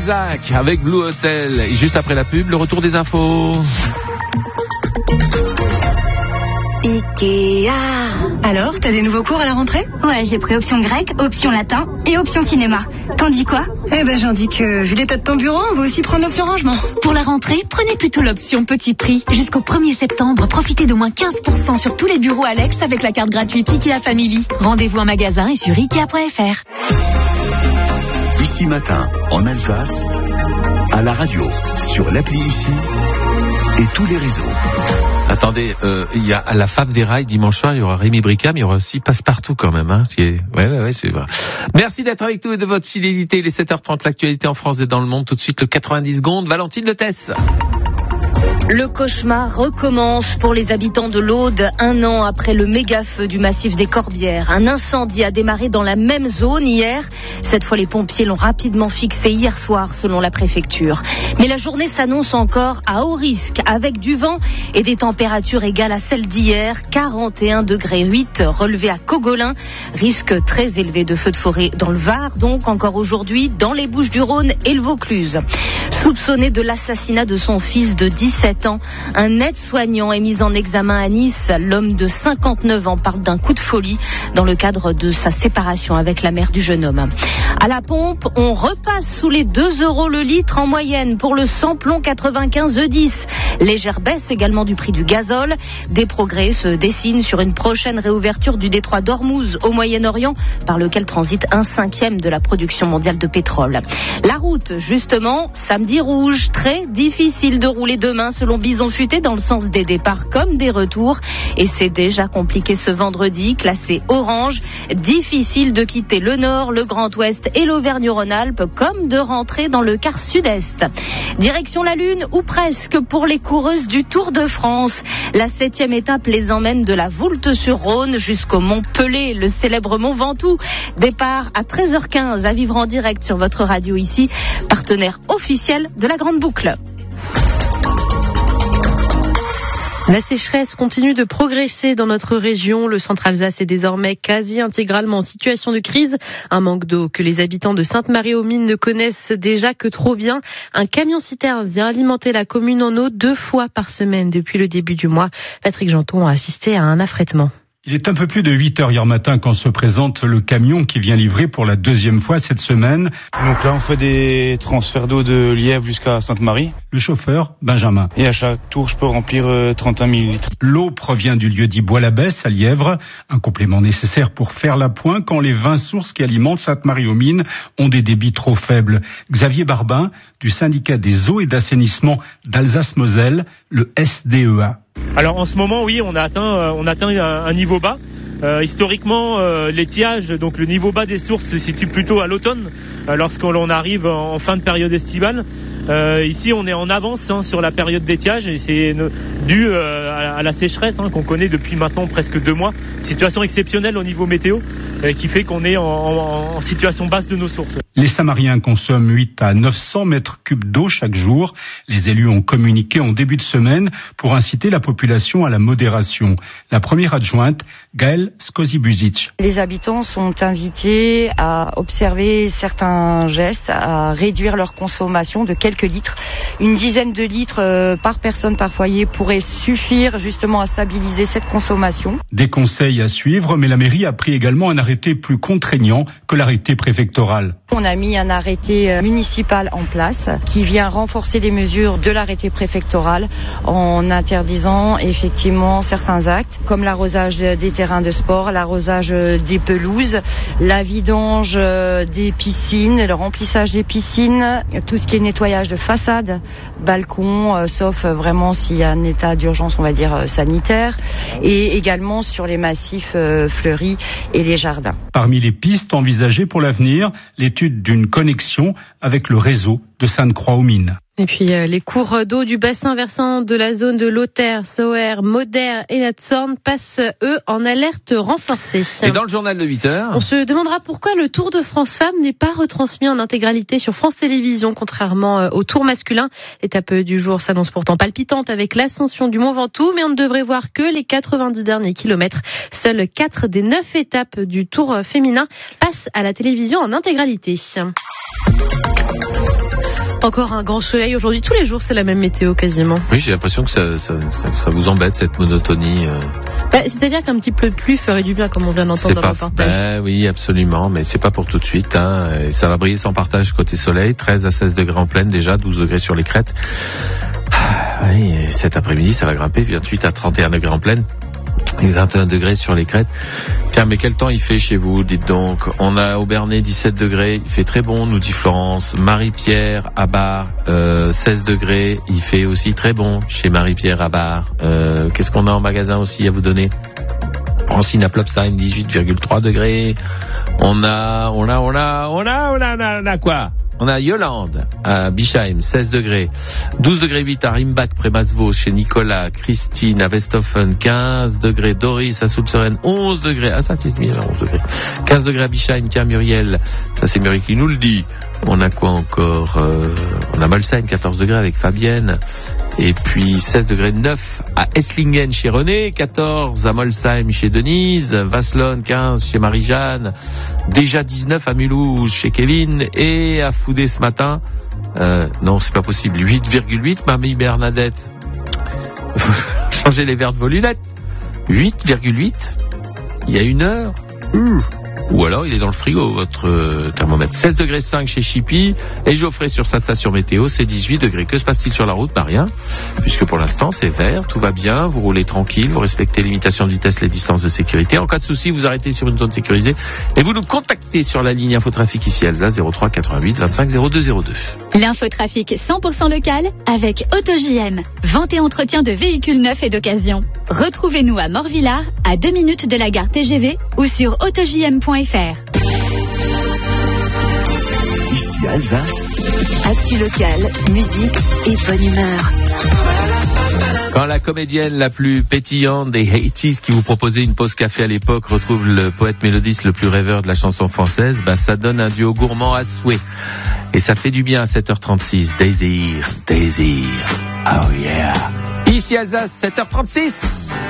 Balzac avec Blue Hotel. Et juste après la pub, le retour des infos. Ikea. Alors, t'as des nouveaux cours à la rentrée ? Ouais, j'ai pris option grec, option latin et option cinéma. T'en dis quoi ? Eh ben, j'en dis que, vu l'état de ton bureau, on va aussi prendre l'option rangement. Pour la rentrée, prenez plutôt l'option petit prix. Jusqu'au 1er septembre, profitez de moins 15% sur tous les bureaux Alex avec la carte gratuite Ikea Family. Rendez-vous en magasin et sur Ikea.fr. Ici Matin, en Alsace, à la radio, sur l'appli Ici et tous les réseaux. Attendez, il y a à la femme des rails dimanche soir, il y aura Rémi Bricam, mais il y aura aussi Passepartout quand même. Hein, ouais, c'est vrai. Merci d'être avec nous et de votre fidélité. Il est 7h30, l'actualité en France et dans le monde. Tout de suite, le 90 secondes. Valentine Letesse. Le cauchemar recommence pour les habitants de l'Aude, 1 an après le méga-feu du massif des Corbières. Un incendie a démarré dans la même zone hier. Cette fois, les pompiers l'ont rapidement fixé hier soir, selon la préfecture. Mais la journée s'annonce encore à haut risque, avec du vent et des températures égales à celles d'hier. 41,8 degrés relevés à Cogolin. Risque très élevé de feux de forêt dans le Var, donc encore aujourd'hui, dans les Bouches-du-Rhône et le Vaucluse. Soupçonné de l'assassinat de son fils de 17 ans, un aide-soignant est mis en examen à Nice. L'homme de 59 ans parle d'un coup de folie dans le cadre de sa séparation avec la mère du jeune homme. À la pompe, on repasse sous les 2 € le litre en moyenne pour le samplon 95 E10. Légère baisse également du prix du gazole. Des progrès se dessinent sur une prochaine réouverture du détroit d'Ormuz au Moyen-Orient, par lequel transite 1/5 de la production mondiale de pétrole. La route, justement, samedi rouge, très difficile de rouler demain selon Bison Futé dans le sens des départs comme des retours. Et c'est déjà compliqué ce vendredi, classé orange. Difficile de quitter le nord, le Grand Ouest et l'Auvergne-Rhône-Alpes, comme de rentrer dans le quart sud-est. Direction la Lune, ou presque, pour les coureuses du Tour de France. La 7e étape les emmène de la Voulte-sur-Rhône jusqu'au Mont Pelé, le célèbre Mont Ventoux. Départ à 13h15 à vivre en direct sur votre radio ici, partenaire officiel de la Grande Boucle. La sécheresse continue de progresser dans notre région. Le centre Alsace est désormais quasi intégralement en situation de crise. Un manque d'eau que les habitants de Sainte-Marie-aux-Mines ne connaissent déjà que trop bien. Un camion-citerne vient alimenter la commune en eau 2 fois par semaine depuis le début du mois. Patrick Janton a assisté à un affrètement. Il est un peu plus de 8h hier matin quand se présente le camion qui vient livrer pour la 2e fois cette semaine. Donc là, on fait des transferts d'eau de Lièvre jusqu'à Sainte-Marie. Le chauffeur, Benjamin. Et à chaque tour, je peux remplir 31 millilitres. L'eau provient du lieu-dit Bois-l'Abbesse à Lièvre. Un complément nécessaire pour faire la pointe quand les 20 sources qui alimentent Sainte-Marie-aux-Mines ont des débits trop faibles. Xavier Barbin, du syndicat des eaux et d'assainissement d'Alsace-Moselle, le SDEA. Alors en ce moment, oui, on a atteint un niveau bas. Historiquement, l'étiage, donc le niveau bas des sources, se situe plutôt à l'automne, lorsqu'on arrive en fin de période estivale. Ici, on est en avance sur la période d'étiage et c'est dû à la sécheresse qu'on connaît depuis maintenant presque 2 mois. Situation exceptionnelle au niveau météo qui fait qu'on est en situation basse de nos sources. Les Samariens consomment 8 à 900 mètres cubes d'eau chaque jour. Les élus ont communiqué en début de semaine pour inciter la population à la modération. La première adjointe, Gaëlle Skozibuzic. Les habitants sont invités à observer certains gestes, à réduire leur consommation de quelques litres. Une dizaine de litres par personne par foyer pourrait suffire justement à stabiliser cette consommation. Des conseils à suivre, mais la mairie a pris également un arrêté plus contraignant que l'arrêté préfectoral. On a mis un arrêté municipal en place qui vient renforcer les mesures de l'arrêté préfectoral en interdisant effectivement certains actes comme l'arrosage des terrains de sport, l'arrosage des pelouses, la vidange des piscines, le remplissage des piscines, tout ce qui est nettoyage de façade, balcon, sauf vraiment s'il y a un état d'urgence, on va dire sanitaire, et également sur les massifs fleuris et les jardins. Parmi les pistes envisagées pour l'avenir, l'étude d'une connexion avec le réseau de Sainte-Croix-aux-Mines. Et puis les cours d'eau du bassin versant de la zone de Lothaire, Sauer, Moder et la Zorn passent, eux, en alerte renforcée. Et dans le journal de 8h, on se demandera pourquoi le Tour de France Femmes n'est pas retransmis en intégralité sur France Télévisions, contrairement au Tour masculin. L'étape du jour s'annonce pourtant palpitante avec l'ascension du Mont Ventoux, mais on ne devrait voir que les 90 derniers kilomètres. Seules 4 des 9 étapes du Tour féminin passent à la télévision en intégralité. Encore un grand soleil aujourd'hui. Tous les jours, c'est la même météo quasiment. Oui, j'ai l'impression que ça vous embête, cette monotonie. C'est-à-dire qu'un petit peu de pluie ferait du bien, comme on vient d'entendre dans le reportage. Oui, absolument, mais c'est pas pour tout de suite. Et ça va briller sans partage côté soleil. 13 à 16 degrés en pleine déjà, 12 degrés sur les crêtes. Oui, et cet après-midi, ça va grimper 28 à 31 degrés en pleine. Et 21 degrés sur les crêtes. Tiens, mais quel temps il fait chez vous, dites donc? On a au Bernay 17 degrés, il fait très bon, nous dit Florence. Marie-Pierre à Bar, 16 degrés, il fait aussi très bon chez Marie-Pierre à Bar. Qu'est-ce qu'on a en magasin aussi à vous donner? Francine à Plopsheim, 18,3 degrés. On a quoi? On a Yolande à Bischheim, 16 degrés. 12 degrés 8 à Rimbach, près Masvaux, chez Nicolas. Christine à Westhofen, 15 degrés. Doris à Soulseren, 11 degrés. Ah, ça, c'est bien, 11 degrés. 15 degrés à Bischheim, tiens, Muriel. Ça, c'est Muriel qui nous le dit. On a quoi encore? On a Molsheim, 14 degrés avec Fabienne. Et puis 16 degrés 9 à Esslingen chez René, 14 à Molsheim chez Denise, Vasselonne 15 chez Marie-Jeanne, déjà 19 à Mulhouse chez Kevin, et à Foudé ce matin, non c'est pas possible, 8,8 mamie Bernadette, changez les verres de vos lunettes, 8,8 il y a une heure. Ou alors il est dans le frigo, votre thermomètre. 16 degrés 5 chez Chippy, et Geoffrey sur sa station météo, c'est 18 degrés. Que se passe-t-il sur la route? Rien, puisque pour l'instant c'est vert, tout va bien, vous roulez tranquille, vous respectez les limitations de vitesse, les distances de sécurité. En cas de souci, vous arrêtez sur une zone sécurisée et vous nous contactez sur la ligne Infotrafic ici Elsa, 03 88 25 02 02. L'infotrafic 100% local avec AutoJM. Vente et entretien de véhicules neufs et d'occasion. Retrouvez-nous à Morvillard, à 2 minutes de la gare TGV ou sur autojm.fr. Ici Alsace, Actu local, musique et bonne humeur. Quand la comédienne la plus pétillante des 80s qui vous proposait une pause café à l'époque retrouve le poète mélodiste le plus rêveur de la chanson française, ça donne un duo gourmand à souhait. Et ça fait du bien à 7h36. Désir, désir. Oh yeah. Ici Alsace, 7h36.